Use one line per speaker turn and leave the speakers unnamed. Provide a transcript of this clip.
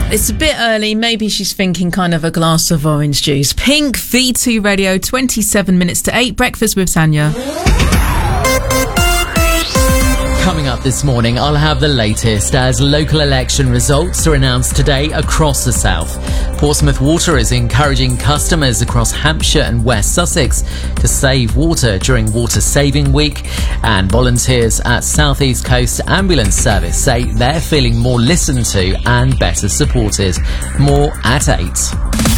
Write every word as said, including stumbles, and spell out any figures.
It's a bit early. Maybe she's thinking kind of a glass of orange juice. Pink, V two Radio, twenty-seven minutes to eight. Breakfast with Tanya.
Coming up this morning, I'll have the latest as local election results are announced today across the south. Portsmouth Water is encouraging customers across Hampshire and West Sussex to save water during Water Saving Week. And volunteers at South East Coast Ambulance Service say they're feeling more listened to and better supported. More at eight.